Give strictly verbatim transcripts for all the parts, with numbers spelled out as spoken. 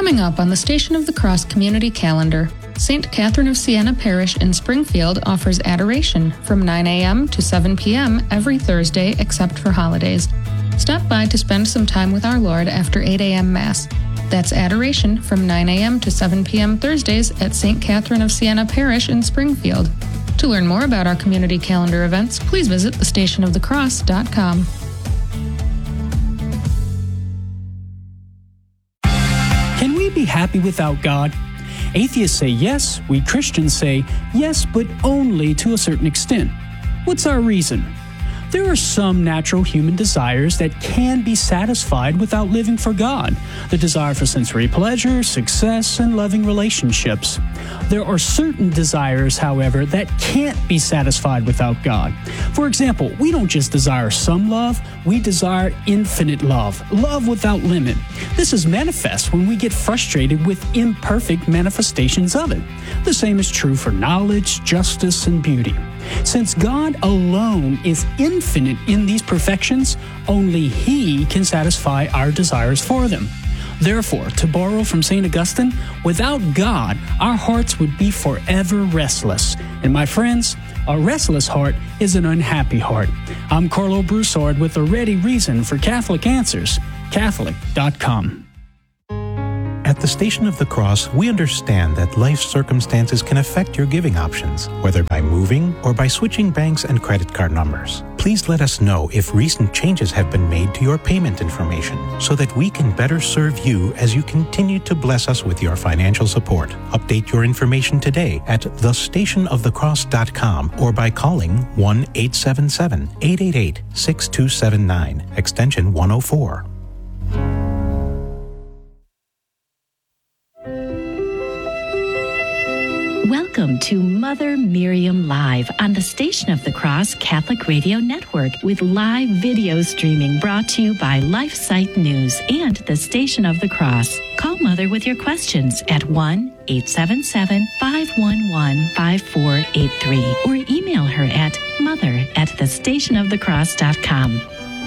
Coming up on the Station of the Cross Community Calendar, Saint Catherine of Siena Parish in Springfield offers adoration from nine a.m. to seven p.m. every Thursday except for holidays. Stop by to spend some time with our Lord after eight a.m. Mass. That's adoration from nine a.m. to seven p.m. Thursdays at Saint Catherine of Siena Parish in Springfield. To learn more about our community calendar events, please visit the station of the cross dot com. Can we be happy without God? Atheists say yes, we Christians say yes, but only to a certain extent. What's our reason? There are some natural human desires that can be satisfied without living for God. The desire for sensory pleasure, success, and loving relationships. There are certain desires, however, that can't be satisfied without God. For example, we don't just desire some love, we desire infinite love, love without limit. This is manifest when we get frustrated with imperfect manifestations of it. The same is true for knowledge, justice, and beauty. Since God alone is infinite in these perfections, only He can satisfy our desires for them. Therefore, to borrow from Saint Augustine, without God, our hearts would be forever restless. And my friends, a restless heart is an unhappy heart. I'm Carlo Broussard with a ready reason for Catholic Answers, Catholic dot com. At the Station of the Cross, we understand that life circumstances can affect your giving options, whether by moving or by switching banks and credit card numbers. Please let us know if recent changes have been made to your payment information so that we can better serve you as you continue to bless us with your financial support. Update your information today at the station of the cross dot com or by calling one eight seven seven, eight eight eight, six two seven nine, extension one oh four. Welcome to Mother Miriam Live on the Station of the Cross Catholic Radio Network with live video streaming brought to you by LifeSite News and the Station of the Cross. Call Mother with your questions at one eight seven seven, five one one, five four eight three or email her at mother at the station of the cross dot com.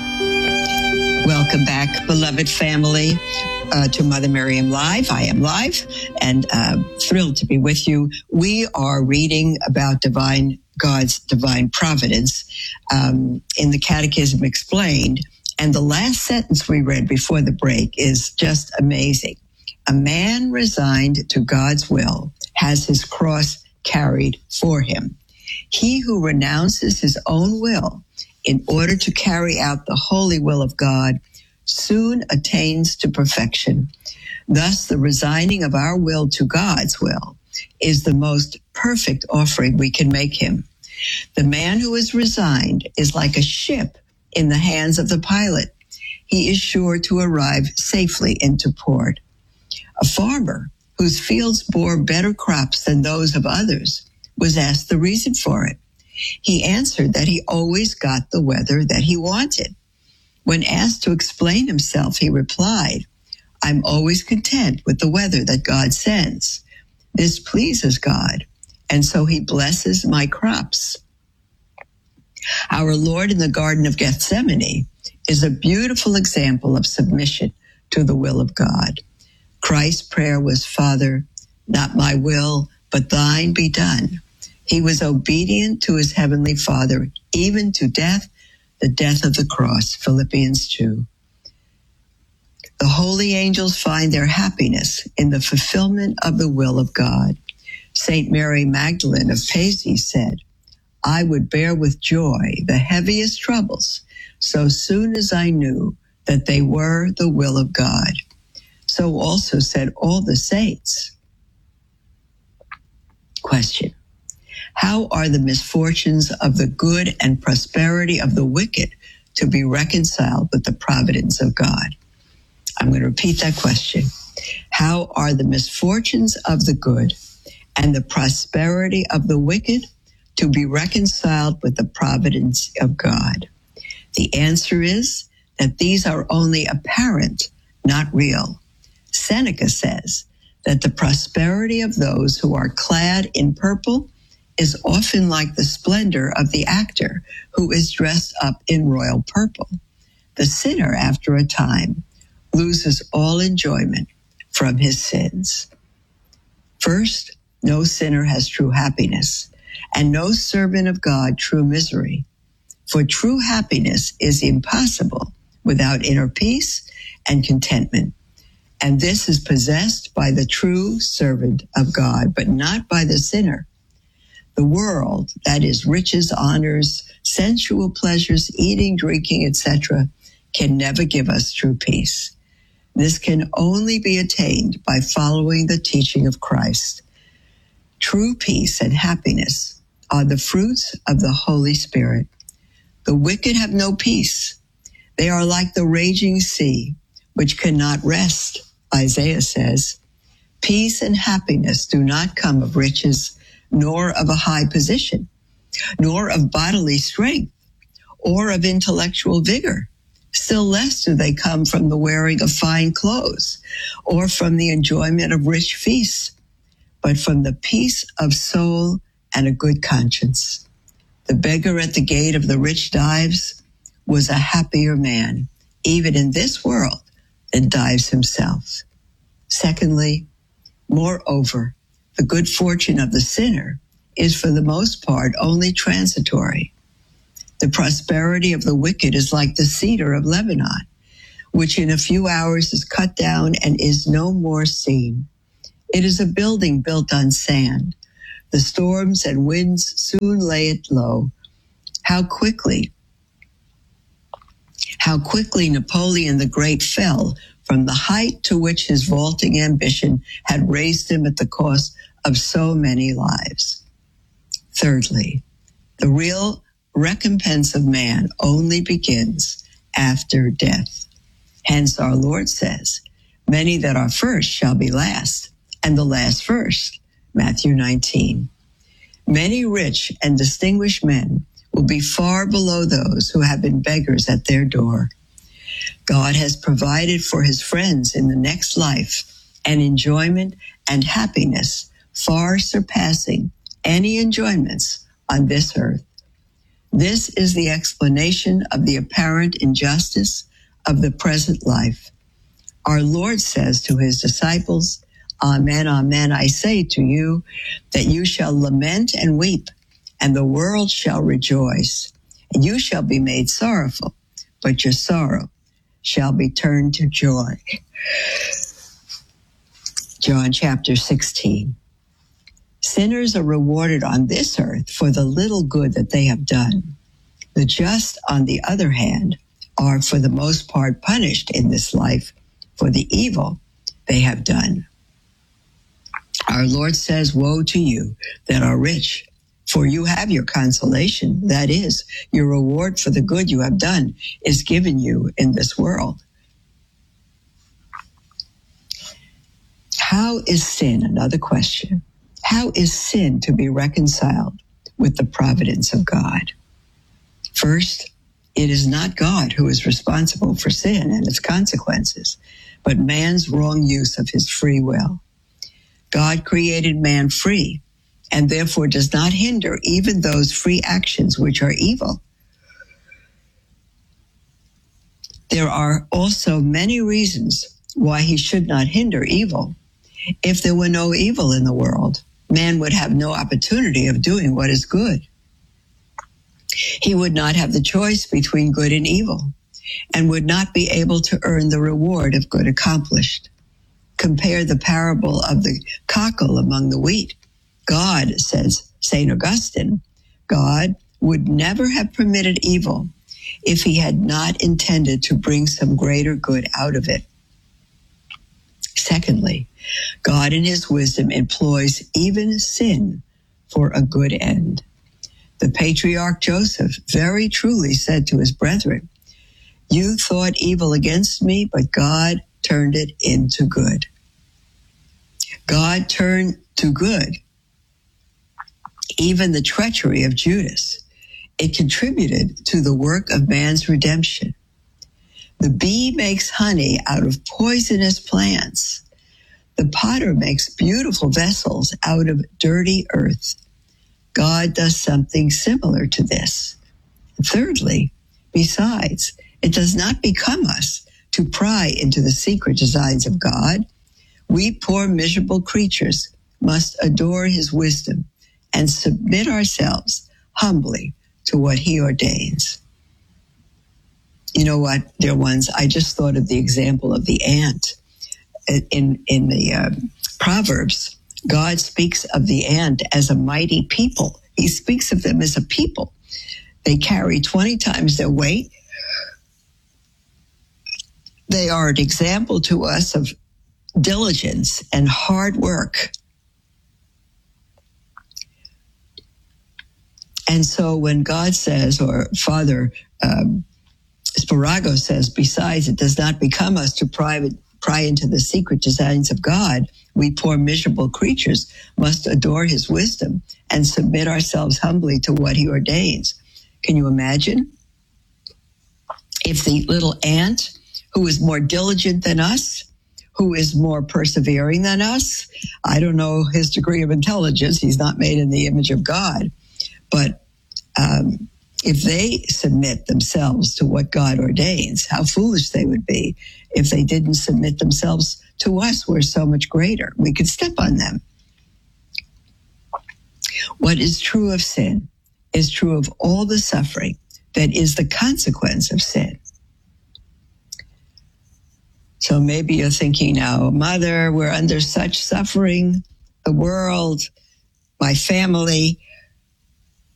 Welcome back, beloved family, uh, to Mother Miriam Live. I am live and uh, thrilled to be with you. We are reading about divine God's divine providence um, in the Catechism Explained. And the last sentence we read before the break is just amazing. A man resigned to God's will has his cross carried for him. He who renounces his own will in order to carry out the holy will of God soon attains to perfection. Thus, the resigning of our will to God's will is the most perfect offering we can make him. The man who is resigned is like a ship in the hands of the pilot. He is sure to arrive safely into port. A farmer whose fields bore better crops than those of others was asked the reason for it. He answered that he always got the weather that he wanted. When asked to explain himself, he replied, I'm always content with the weather that God sends. This pleases God, and so he blesses my crops. Our Lord in the Garden of Gethsemane is a beautiful example of submission to the will of God. Christ's prayer was, Father, not my will, but thine be done. He was obedient to his heavenly Father, even to death, the death of the cross, Philippians two. The holy angels find their happiness in the fulfillment of the will of God. Saint Mary Magdalene of Pazzi said, I would bear with joy the heaviest troubles so soon as I knew that they were the will of God. So also said all the saints. Question. How are the misfortunes of the good and prosperity of the wicked to be reconciled with the providence of God? I'm going to repeat that question. How are the misfortunes of the good and the prosperity of the wicked to be reconciled with the providence of God? The answer is that these are only apparent, not real. Seneca says that the prosperity of those who are clad in purple is often like the splendor of the actor who is dressed up in royal purple. The sinner, after a time, loses all enjoyment, from his sins. First, no sinner has true happiness, and no servant of God true misery. For true happiness is impossible without inner peace and contentment. And this is possessed by the true servant of God, but not by the sinner. The world, that is riches, honors, sensual pleasures, eating, drinking, et cetera, can never give us true peace. This can only be attained by following the teaching of Christ. True peace and happiness are the fruits of the Holy Spirit. The wicked have no peace. They are like the raging sea, which cannot rest, Isaiah says. Peace and happiness do not come of riches, nor of a high position, nor of bodily strength, or of intellectual vigor. Still less do they come from the wearing of fine clothes, or from the enjoyment of rich feasts, but from the peace of soul and a good conscience. The beggar at the gate of the rich Dives was a happier man, even in this world, than Dives himself. Secondly, moreover, the good fortune of the sinner is for the most part only transitory. The prosperity of the wicked is like the cedar of Lebanon, which in a few hours is cut down and is no more seen. It is a building built on sand. The storms and winds soon lay it low. How quickly, how quickly Napoleon the Great fell from the height to which his vaulting ambition had raised him at the cost of so many lives. Thirdly, the real recompense of man only begins after death. Hence our Lord says, many that are first shall be last, and the last first. Matthew nineteen. Many rich and distinguished men will be far below those who have been beggars at their door. God has provided for his friends in the next life an enjoyment and happiness far surpassing any enjoyments on this earth. This is the explanation of the apparent injustice of the present life. Our Lord says to his disciples, Amen, amen, I say to you, that you shall lament and weep, and the world shall rejoice. And you shall be made sorrowful, but your sorrow shall be turned to joy. John chapter sixteen. Sinners are rewarded on this earth for the little good that they have done. The just, on the other hand, are for the most part punished in this life for the evil they have done. Our Lord says, woe to you that are rich, for you have your consolation. That is, your reward for the good you have done is given you in this world. How is sin, another question, how is sin to be reconciled with the providence of God? First, it is not God who is responsible for sin and its consequences, but man's wrong use of his free will. God created man free and therefore does not hinder even those free actions which are evil. There are also many reasons why he should not hinder evil. If there were no evil in the world, man would have no opportunity of doing what is good. He would not have the choice between good and evil and would not be able to earn the reward of good accomplished. Compare the parable of the cockle among the wheat. God, says Saint Augustine, God would never have permitted evil if he had not intended to bring some greater good out of it. Secondly, God in his wisdom employs even sin for a good end. The patriarch Joseph very truly said to his brethren, you thought evil against me, but God turned it into good. God turned to good even the treachery of Judas. It contributed to the work of man's redemption. The bee makes honey out of poisonous plants. The potter makes beautiful vessels out of dirty earth. God does something similar to this. Thirdly, besides, it does not become us to pry into the secret designs of God. We poor miserable creatures must adore his wisdom and submit ourselves humbly to what he ordains. You know what, dear ones, I just thought of the example of the ant. In, in the uh, Proverbs, God speaks of the ant as a mighty people. He speaks of them as a people. They carry twenty times their weight. They are an example to us of diligence and hard work. And so when God says, or Father um, Spirago says, besides, it does not become us to pry, pry into the secret designs of God, we poor miserable creatures must adore his wisdom and submit ourselves humbly to what he ordains. Can you imagine if the little ant, who is more diligent than us, who is more persevering than us, I don't know his degree of intelligence, he's not made in the image of God, but um, if they submit themselves to what God ordains, how foolish they would be if they didn't submit themselves to us. We're so much greater. We could step on them. What is true of sin is true of all the suffering that is the consequence of sin. So maybe you're thinking now, Mother, we're under such suffering, the world, my family.